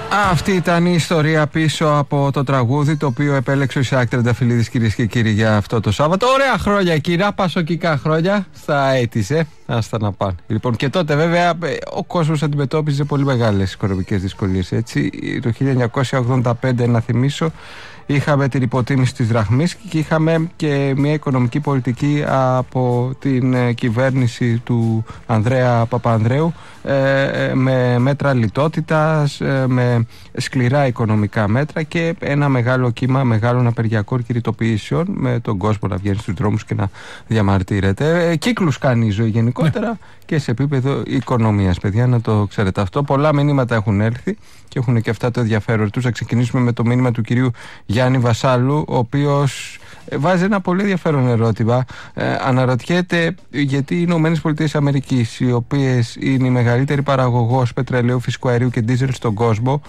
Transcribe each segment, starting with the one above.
Αυτή ήταν η ιστορία πίσω από το τραγούδι το οποίο επέλεξε ο Ισαάκ Τρενταφυλλίδης, κυρίες και κύριοι, για αυτό το Σάββατο. Ωραία χρόνια, κύρια, πασοκικά χρόνια στα έτησε. Άστα να πάνε. Λοιπόν, και τότε βέβαια ο κόσμος αντιμετώπιζε πολύ μεγάλες οικονομικές δυσκολίες. Έτσι, το 1985, να θυμίσω, είχαμε την υποτίμηση της δραχμής και είχαμε και μια οικονομική πολιτική από την κυβέρνηση του Ανδρέα Παπανδρέου με μέτρα λιτότητας, με σκληρά οικονομικά μέτρα και ένα μεγάλο κύμα μεγάλων απεργιακών κηρυτοποιήσεων, με τον κόσμο να βγαίνει στους δρόμους και να διαμαρτύρεται. Κύκλους κάνει η ζωή γενικότερα και σε επίπεδο οικονομίας, παιδιά, να το ξέρετε αυτό. Πολλά μηνύματα έχουν έρθει και έχουν και αυτά το ενδιαφέρον τους. Θα ξεκινήσουμε με το μήνυμα του κυρίου Γιάννη Βασάλου, ο οποίος βάζει ένα πολύ ενδιαφέρον ερώτημα. Αναρωτιέται γιατί οι ΗΠΑ, οι οποίες είναι η μεγαλύτερη παραγωγός πετρελαίου, φυσικού αερίου και ντίζελ στον κόσμο,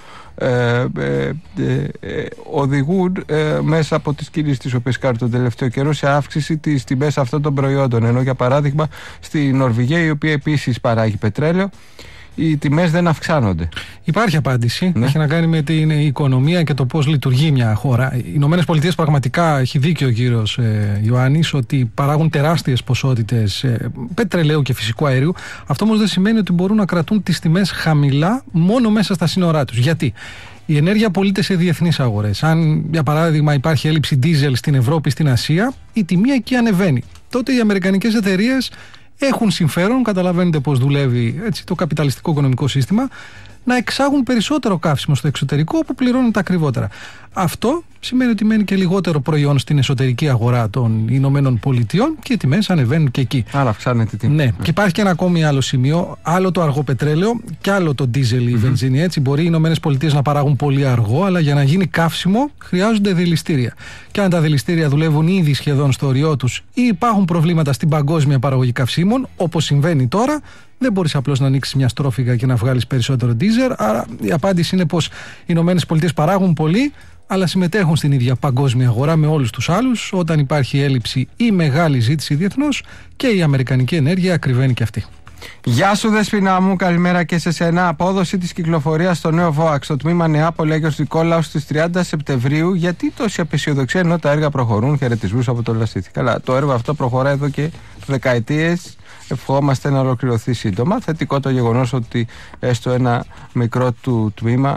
οδηγούν μέσα από τις κινήσεις τις οποίες κάνουν τον τελευταίο καιρό σε αύξηση της τιμές αυτών των προϊόντων. Ενώ για παράδειγμα στη Νορβηγία, η οποία επίσης παράγει πετρέλαιο, οι τιμές δεν αυξάνονται. Υπάρχει απάντηση. Έχει να κάνει με την οικονομία και το πώς λειτουργεί μια χώρα. Οι Ηνωμένες Πολιτείες, πραγματικά έχει δίκιο ο κύριος Ιωάννης, ότι παράγουν τεράστιες ποσότητες πετρελαίου και φυσικού αερίου. Αυτό όμως δεν σημαίνει ότι μπορούν να κρατούν τις τιμές χαμηλά μόνο μέσα στα σύνορά τους. Γιατί? Η ενέργεια πωλείται σε διεθνείς αγορές. Αν, για παράδειγμα, υπάρχει έλλειψη ντίζελ στην Ευρώπη, στην Ασία, η τιμή εκεί ανεβαίνει. Τότε οι αμερικανικές εταιρείες έχουν συμφέρον, καταλαβαίνετε πώς δουλεύει έτσι, το καπιταλιστικό οικονομικό σύστημα, να εξάγουν περισσότερο καύσιμο στο εξωτερικό όπου πληρώνουν τα ακριβότερα. Αυτό σημαίνει ότι μένει και λιγότερο προϊόν στην εσωτερική αγορά των Ηνωμένων Πολιτειών και οι τιμές ανεβαίνουν και εκεί. Άρα αυξάνεται η τιμή. Ναι. Και υπάρχει και ένα ακόμη άλλο σημείο, άλλο το αργό πετρέλαιο και άλλο το ντίζελ ή η βενζίνη. Έτσι, μπορεί οι Ηνωμένες Πολιτείες να παράγουν πολύ αργό, αλλά για να γίνει καύσιμο χρειάζονται δηληστήρια. Και αν τα δηληστήρια δουλεύουν ήδη σχεδόν στο όριό τους ή υπάρχουν προβλήματα στην παγκόσμια παραγωγή καυσίμων, όπως συμβαίνει τώρα, δεν μπορείς απλώς να ανοίξεις μια στρόφιγγα και να βγάλεις περισσότερο ντίζελ. Άρα η απάντηση είναι πως οι Ηνωμένες Πολιτείες παράγουν πολύ, αλλά συμμετέχουν στην ίδια παγκόσμια αγορά με όλους τους άλλους. Όταν υπάρχει έλλειψη ή μεγάλη ζήτηση διεθνώς, και η αμερικανική ενέργεια ακριβένει και αυτή. Γεια σου, Δεσπινά μου, καλημέρα και σε σένα. Απόδοση της κυκλοφορίας στο νέο ΒΟΑΚ στο τμήμα Νεάπολη Άγιος Νικόλαος στις 30 Σεπτεμβρίου. Γιατί τόση απεσιοδοξία ενώ τα έργα προχωρούν? Χαιρετισμούς από το Λασίθι. Καλά, το έργο αυτό προχωράει εδώ και δεκαετίες. Ευχόμαστε να ολοκληρωθεί σύντομα. Θετικό το γεγονός ότι έστω ένα μικρό του τμήμα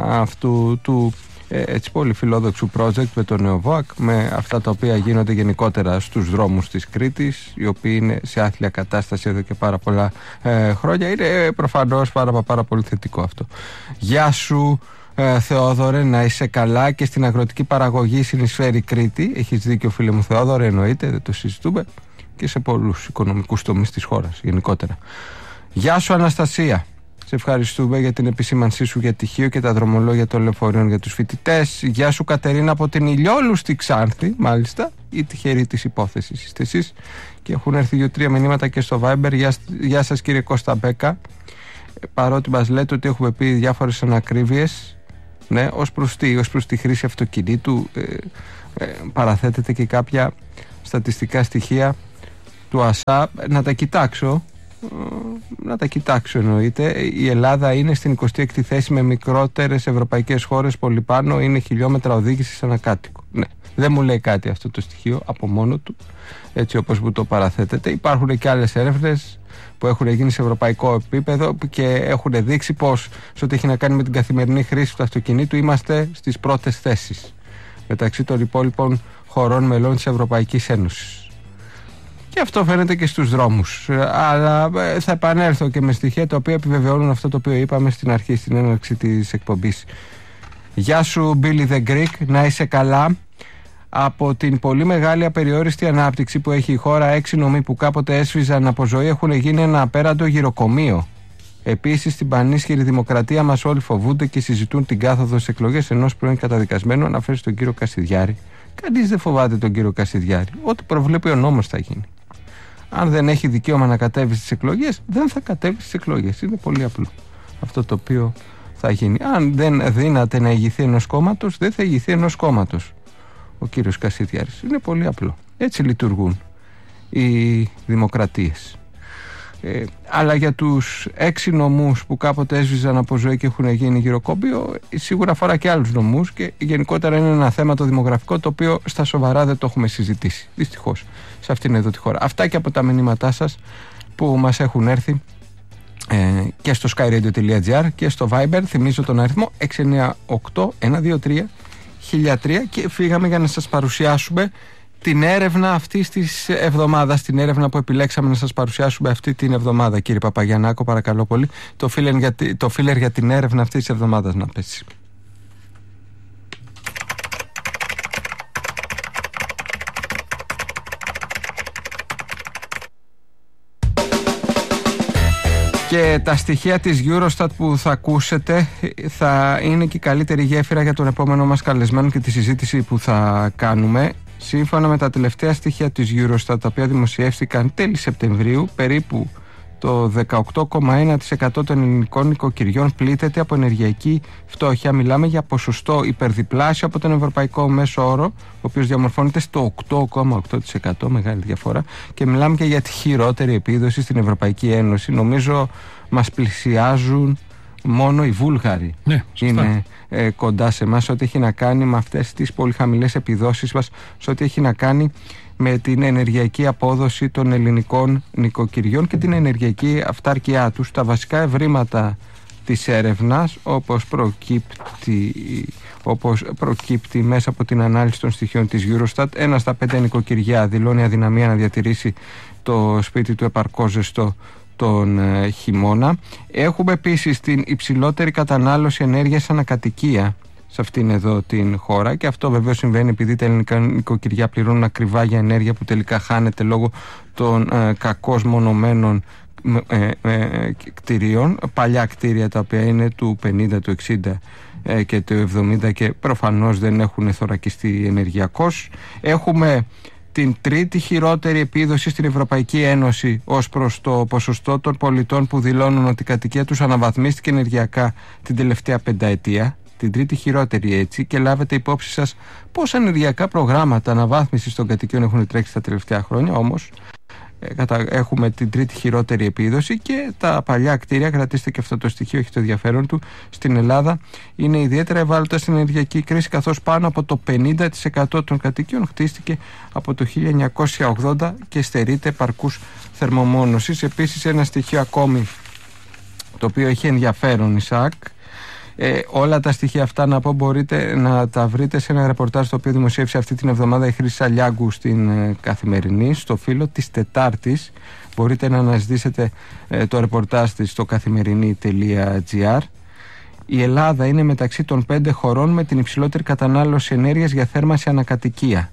αυτού του έτσι πολύ φιλόδοξου project με το νέο ΒΟΑΚ, με αυτά τα οποία γίνονται γενικότερα στους δρόμους της Κρήτης, οι οποίοι είναι σε άθλια κατάσταση εδώ και πάρα πολλά χρόνια, είναι προφανώς πάρα πολύ θετικό αυτό. Γεια σου, Θεόδωρε, να είσαι καλά. Και στην αγροτική παραγωγή συνεισφέρει Κρήτη. Έχεις δίκιο, φίλε μου Θεόδωρε, εννοείται, δεν το συζητούμε, και σε πολλούς οικονομικούς τομείς της χώρας γενικότερα. Γεια σου, Αναστασία. Σε ευχαριστούμε για την επισήμανσή σου για τυχείο και τα δρομολόγια των λεωφορείων για τους φοιτητές. Γεια σου, Κατερίνα, από την Ηλιόλου στη Ξάνθη, μάλιστα, η τυχερή της υπόθεσης είστε εσείς. Και έχουν έρθει 2-3 μηνύματα και στο Viber. Γεια σας, κύριε Κώστα Μπέκα. Παρότι μας λέτε ότι έχουμε πει διάφορες ανακρίβειες, ναι, ως προς τη χρήση αυτοκινήτου, παραθέτεται και κάποια στατιστικά στοιχεία του ΑΣΑ. Να τα κοιτάξω εννοείται. Η Ελλάδα είναι στην 26η θέση με μικρότερες ευρωπαϊκές χώρες πολύ πάνω, είναι χιλιόμετρα οδήγησης ανακάτοικο. Ναι, δεν μου λέει κάτι αυτό το στοιχείο από μόνο του, έτσι όπως μου το παραθέτεται. Υπάρχουν και άλλες έρευνες που έχουν γίνει σε ευρωπαϊκό επίπεδο και έχουν δείξει πως σε ό,τι έχει να κάνει με την καθημερινή χρήση του αυτοκινήτου είμαστε στις πρώτες θέσεις μεταξύ των υπόλοιπων χωρών μελών της Ευρωπαϊκής Ένωσης. Και αυτό φαίνεται και στους δρόμους. Αλλά θα επανέλθω και με στοιχεία τα οποία επιβεβαιώνουν αυτό το οποίο είπαμε στην αρχή, στην έναρξη της εκπομπής. Γεια σου, Billy the Greek, να είσαι καλά. Από την πολύ μεγάλη απεριόριστη ανάπτυξη που έχει η χώρα, 6 νομοί που κάποτε έσφιζαν από ζωή έχουν γίνει ένα απέραντο γυροκομείο. Επίσης, στην πανίσχυρη δημοκρατία μας όλοι φοβούνται και συζητούν την κάθοδο στις εκλογές ενός πρώην καταδικασμένου, αναφέρει τον κύριο Κασιδιάρη. Κανείς δεν φοβάται τον κύριο Κασιδιάρη. Ό,τι προβλέπει ο νόμος θα γίνει. Αν δεν έχει δικαίωμα να κατέβει στις εκλογές, δεν θα κατέβει στις εκλογές. Είναι πολύ απλό αυτό το οποίο θα γίνει. Αν δεν δύναται να ηγηθεί ενός κόμματος, δεν θα ηγηθεί ενός κόμματος ο κύριος Κασιδιάρης. Είναι πολύ απλό. Έτσι λειτουργούν οι δημοκρατίες. Αλλά για τους 6 νομούς που κάποτε έσβηζαν από ζωή και έχουν γίνει γυροκόμπιο, σίγουρα αφορά και άλλους νομούς και γενικότερα είναι ένα θέμα το δημογραφικό το οποίο στα σοβαρά δεν το έχουμε συζητήσει, δυστυχώς, σε αυτήν εδώ τη χώρα. Αυτά και από τα μηνύματά σας που μας έχουν έρθει και στο skyradio.gr και στο Viber. Θυμίζω τον αριθμό 698-123-1003 και φύγαμε για να σας παρουσιάσουμε την έρευνα αυτής της εβδομάδας, την έρευνα που επιλέξαμε να σας παρουσιάσουμε αυτή την εβδομάδα. Κύριε Παπαγιαννάκο, παρακαλώ πολύ, το φίλερ για την έρευνα αυτής της εβδομάδας να πέσει. Και τα στοιχεία της Eurostat που θα ακούσετε θα είναι και η καλύτερη γέφυρα για τον επόμενο μας καλεσμένο και τη συζήτηση που θα κάνουμε. Σύμφωνα με τα τελευταία στοιχεία της Eurostat, τα οποία δημοσιεύτηκαν τέλη Σεπτεμβρίου, περίπου το 18,1% των ελληνικών νοικοκυριών πλήττεται από ενεργειακή φτώχεια. Μιλάμε για ποσοστό υπερδιπλάσιο από τον ευρωπαϊκό μέσο όρο, ο οποίος διαμορφώνεται στο 8,8%, μεγάλη διαφορά, και μιλάμε και για τη χειρότερη επίδοση στην Ευρωπαϊκή Ένωση. Νομίζω μας πλησιάζουν μόνο οι Βούλγαροι. Ναι, είναι κοντά σε εμάς, ό,τι έχει να κάνει με αυτές τις πολύ χαμηλές επιδόσεις μας, σε ό,τι έχει να κάνει με την ενεργειακή απόδοση των ελληνικών νοικοκυριών και την ενεργειακή αυτάρκειά τους. Τα βασικά ευρήματα της έρευνας, όπως προκύπτει μέσα από την ανάλυση των στοιχείων της Eurostat, 1 στα 5 νοικοκυριά δηλώνει αδυναμία να διατηρήσει το σπίτι του επαρκώς ζεστό τον χειμώνα. Έχουμε επίσης την υψηλότερη κατανάλωση ενέργειας ανακατοικία σε αυτήν εδώ την χώρα, και αυτό βεβαίως συμβαίνει επειδή τα ελληνικά νοικοκυριά πληρώνουν ακριβά για ενέργεια που τελικά χάνεται λόγω των κακώς μονωμένων κτηρίων, παλιά κτίρια τα οποία είναι του 50, του 60 και του 70 και προφανώς δεν έχουν θωρακιστεί ενεργειακώς. Έχουμε την τρίτη χειρότερη επίδοση στην Ευρωπαϊκή Ένωση ως προς το ποσοστό των πολιτών που δηλώνουν ότι η κατοικία τους αναβαθμίστηκε ενεργειακά την τελευταία πενταετία. Την τρίτη χειρότερη έτσι, και λάβετε υπόψη σας πόσα ενεργειακά προγράμματα αναβάθμισης των κατοικιών έχουν τρέξει τα τελευταία χρόνια. Όμως έχουμε την τρίτη χειρότερη επίδοση, και τα παλιά κτίρια, κρατήστε και αυτό το στοιχείο, έχει το ενδιαφέρον του, στην Ελλάδα είναι ιδιαίτερα ευάλωτα στην ενεργειακή κρίση, καθώς πάνω από το 50% των κατοικιών χτίστηκε από το 1980 και στερείται επαρκούς θερμομόνωσης. Επίσης, ένα στοιχείο ακόμη το οποίο έχει ενδιαφέρον, Ισαάκ, όλα τα στοιχεία αυτά να πω μπορείτε να τα βρείτε σε ένα ρεπορτάζ το οποίο δημοσίευσε αυτή την εβδομάδα η Χρύση Αλιάγκου στην Καθημερινή, στο φύλλο της Τετάρτης. Μπορείτε να αναζητήσετε το ρεπορτάζ της στο καθημερινή.gr. Η Ελλάδα είναι μεταξύ των 5 χωρών με την υψηλότερη κατανάλωση ενέργειας για θέρμανση ανακατοικία.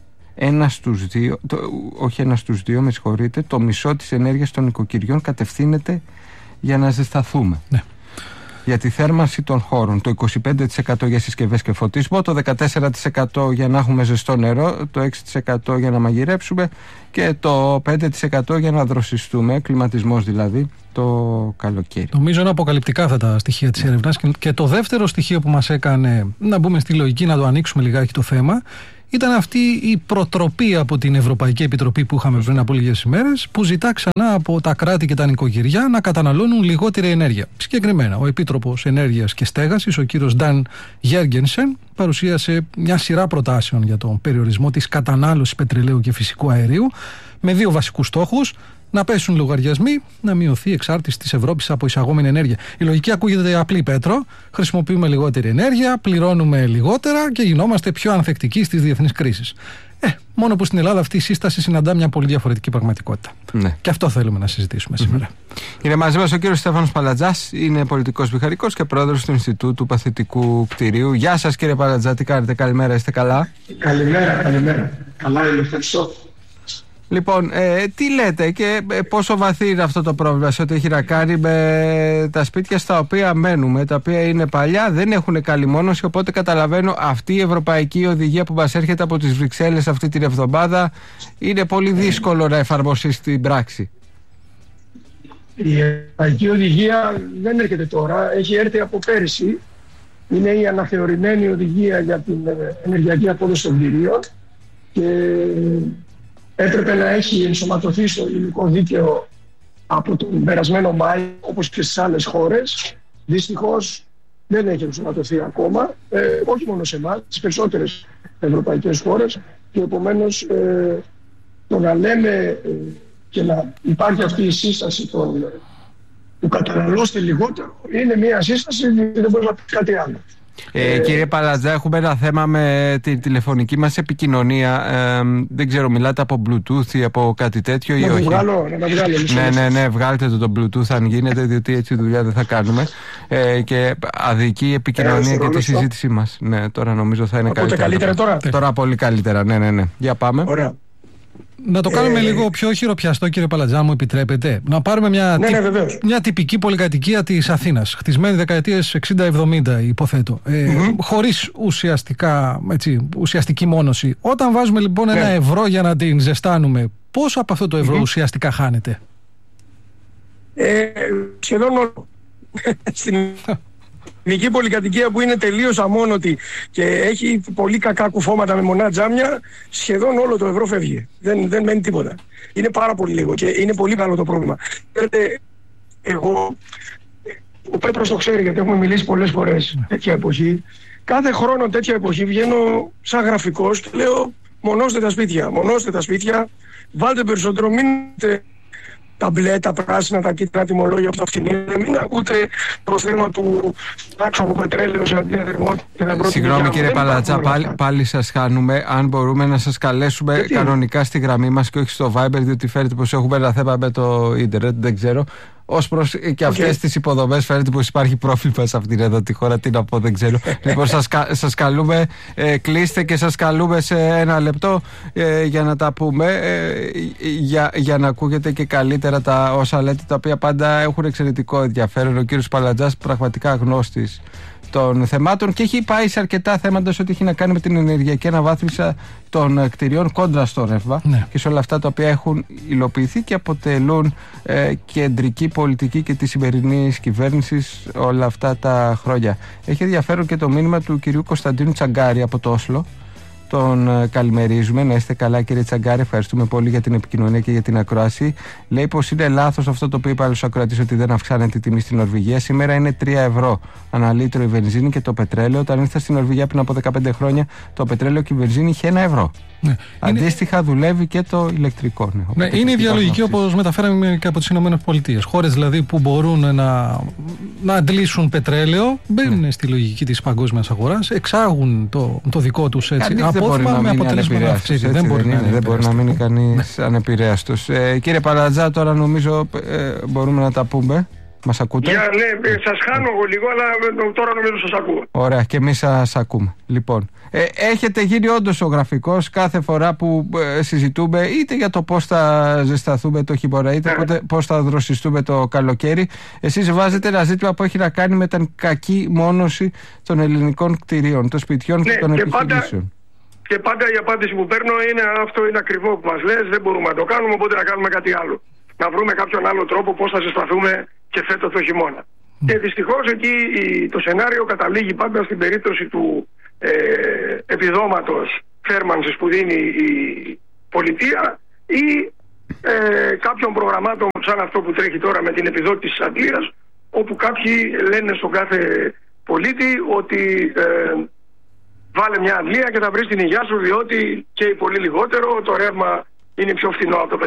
Όχι ένα στους δύο, με συγχωρείτε, το μισό της ενέργειας των νοικοκυριών κατευθύνεται για να ζεσταθούμε. Ναι. Για τη θέρμανση των χώρων, το 25% για συσκευές και φωτισμό, το 14% για να έχουμε ζεστό νερό, το 6% για να μαγειρέψουμε και το 5% για να δροσιστούμε, κλιματισμός δηλαδή, το καλοκαίρι. Νομίζω είναι αποκαλυπτικά αυτά τα στοιχεία της έρευνας, και το δεύτερο στοιχείο που μας έκανε να μπούμε στη λογική, να το ανοίξουμε λιγάκι το θέμα, ήταν αυτή η προτροπή από την Ευρωπαϊκή Επιτροπή που είχαμε πριν από λίγες ημέρες, που ζητά ξανά από τα κράτη και τα νοικοκυριά να καταναλώνουν λιγότερη ενέργεια. Συγκεκριμένα, ο Επίτροπος Ενέργειας και Στέγασης, ο κύριος Νταν Γιέργενσεν, παρουσίασε μια σειρά προτάσεων για τον περιορισμό της κατανάλωσης πετρελαίου και φυσικού αερίου, με 2 βασικούς στόχους: να πέσουν λογαριασμοί, να μειωθεί η εξάρτηση της Ευρώπης από εισαγόμενη ενέργεια. Η λογική ακούγεται απλή, Πέτρο. Χρησιμοποιούμε λιγότερη ενέργεια, πληρώνουμε λιγότερα και γινόμαστε πιο ανθεκτικοί στις διεθνείς κρίσεις. Μόνο που στην Ελλάδα αυτή η σύσταση συναντά μια πολύ διαφορετική πραγματικότητα. Ναι. Και αυτό θέλουμε να συζητήσουμε σήμερα. Είναι μαζί μας ο κύριος Στέφανος Παλατζάς, είναι πολιτικός βιχαρικός και πρόεδρος του Ινστιτούτου Παθητικού Κτηρίου. Γεια σας, κύριε Παλατζά, τι κάνετε? Καλημέρα, είστε καλά? Καλημέρα. Καλά είμαι, ευχαριστώ. Λοιπόν, τι λέτε και πόσο βαθύ είναι αυτό το πρόβλημα σε ό,τι έχει να κάνει με τα σπίτια στα οποία μένουμε, τα οποία είναι παλιά, δεν έχουν καλή μόνωση, οπότε καταλαβαίνω αυτή η ευρωπαϊκή οδηγία που μας έρχεται από τις Βρυξέλλες αυτή την εβδομάδα είναι πολύ δύσκολο να εφαρμοστεί στην πράξη. Η ευρωπαϊκή οδηγία δεν έρχεται τώρα, έχει έρθει από πέρυσι. Είναι η αναθεωρημένη οδηγία για την ενεργειακή απόδοση των κτηρίων και έπρεπε να έχει ενσωματωθεί στο ελληνικό δίκαιο από τον περασμένο Μάη, όπως και στις άλλες χώρες. Δυστυχώς δεν έχει ενσωματωθεί ακόμα, όχι μόνο σε εμάς, στις περισσότερες ευρωπαϊκές χώρες, και επομένως το να λέμε και να υπάρχει αυτή η σύσταση του καταναλώστε λιγότερο είναι μια σύσταση, δεν μπορεί να πει κάτι άλλο. Κύριε Παλατζά, έχουμε ένα θέμα με τη τηλεφωνική μας επικοινωνία. Δεν ξέρω, μιλάτε από Bluetooth ή από κάτι τέτοιο ή όχι? Να τα βγάλω. Ναι, βγάλτε το Bluetooth αν γίνεται, διότι έτσι δουλειά δεν θα κάνουμε. Και αδική η επικοινωνία και τη συζήτησή μας. Ναι, τώρα νομίζω θα είναι καλύτερα. Τώρα πολύ καλύτερα, ναι. Για πάμε. Ωραία. Να το κάνουμε λίγο πιο χειροπιαστό, κύριε Παλατζά, μου επιτρέπετε. Να πάρουμε μια τυπική πολυκατοικία της Αθήνας, χτισμένη δεκαετίες 60-70, υποθέτω. Χωρίς ουσιαστική μόνωση. Όταν βάζουμε λοιπόν ένα ευρώ για να την ζεστάνουμε, πόσο από αυτό το ευρώ ουσιαστικά χάνεται? Σχεδόν όλο. Στην ειδική πολυκατοικία που είναι τελείως αμόνωτη και έχει πολύ κακά κουφώματα με μονά τζάμια, σχεδόν όλο το ευρώ φεύγει. Δεν μένει τίποτα. Είναι πάρα πολύ λίγο και είναι πολύ καλό το πρόβλημα. Ο Πέτρος το ξέρει, γιατί έχουμε μιλήσει πολλές φορές τέτοια εποχή. Κάθε χρόνο τέτοια εποχή βγαίνω σαν γραφικός και λέω μονώστε τα σπίτια, βάλτε περισσότερο, μην τα μπλε, τα πράσινα, τα κίτρινα τιμολόγια από τα αυτοκίνητα. Μην ακούτε το θέμα του τάξου από πετρέλαιο σε αντιαθερμότητα. Συγγνώμη κύριε Παλατζά, πάλι σας χάνουμε. Αν μπορούμε να σας καλέσουμε κανονικά στη γραμμή μας και όχι στο Viber, διότι φαίνεται πως έχουμε ένα θέμα με το ίντερνετ, δεν ξέρω. Ως προς και αυτές τις υποδομές φαίνεται πως υπάρχει πρόβλημα σε αυτήν εδώ τη χώρα. Τι να πω, δεν ξέρω. Λοιπόν, σας καλούμε, κλείστε και σας καλούμε σε ένα λεπτό για να τα πούμε, για να ακούγεται και καλύτερα τα όσα λέτε, τα οποία πάντα έχουν εξαιρετικό ενδιαφέρον. Ο κύριος Παλατζάς πραγματικά γνώστης των θεμάτων και έχει πάει σε αρκετά θέματα σε ό,τι έχει να κάνει με την ενεργειακή αναβάθμιση των κτηριών κόντρα στο ρεύμα και σε όλα αυτά τα οποία έχουν υλοποιηθεί και αποτελούν κεντρική πολιτική και τη σημερινή κυβέρνηση όλα αυτά τα χρόνια. Έχει ενδιαφέρον και το μήνυμα του κυρίου Κωνσταντίνου Τσαγκάρη από το Όσλο. Τον καλημερίζουμε. Να είστε καλά, κύριε Τσαγκάρη. Ευχαριστούμε πολύ για την επικοινωνία και για την ακρόαση. Λέει πως είναι λάθος αυτό το οποίο είπε άλλος ακροατής, ότι δεν αυξάνεται η τιμή στην Νορβηγία. Σήμερα είναι 3 ευρώ ανά λίτρο η βενζίνη και το πετρέλαιο. Όταν ήρθα στην Νορβηγία πριν από 15 χρόνια, το πετρέλαιο και η βενζίνη είχε 1 ευρώ. Ναι. Αντίστοιχα δουλεύει και το ηλεκτρικό. Ναι, είναι η διαλογική όπως μεταφέραμε και από τις ΗΠΑ. Χώρες δηλαδή που μπορούν να αντλήσουν πετρέλαιο, μπαίνουν στη λογική της παγκόσμιας αγοράς, εξάγουν το δικό τους απόθυμα με αποτέλεσμα να αυξήσει. Δεν μπορεί να μείνει κανείς ανεπηρέαστος. Κύριε Παλατζά, τώρα νομίζω μπορούμε να τα πούμε. Μας ακούτε? Ναι, σας χάνω εγώ λίγο, αλλά τώρα νομίζω σας ακούω. Ωραία, και εμείς σας ακούμε. Λοιπόν, έχετε γίνει όντως ο γραφικός κάθε φορά που συζητούμε είτε για το πώς θα ζεσταθούμε το χειμώνα, είτε πώς θα δροσιστούμε το καλοκαίρι. Εσείς βάζετε ένα ζήτημα που έχει να κάνει με την κακή μόνωση των ελληνικών κτηρίων, των σπιτιών και των επιχειρήσεων. Και πάντα η απάντηση που παίρνω είναι αυτό είναι ακριβό που μας λες, δεν μπορούμε να το κάνουμε, οπότε να κάνουμε κάτι άλλο. Να βρούμε κάποιον άλλο τρόπο πώς θα ζεσταθούμε και φέτος το χειμώνα. Και δυστυχώς εκεί το σενάριο καταλήγει πάντα στην περίπτωση του επιδόματος θέρμανσης που δίνει η πολιτεία ή κάποιων προγραμμάτων σαν αυτό που τρέχει τώρα με την επιδότηση της αντλίας, όπου κάποιοι λένε στον κάθε πολίτη ότι βάλε μια αντλία και θα βρεις την υγειά σου, διότι και πολύ λιγότερο, το ρεύμα είναι πιο φθηνό από το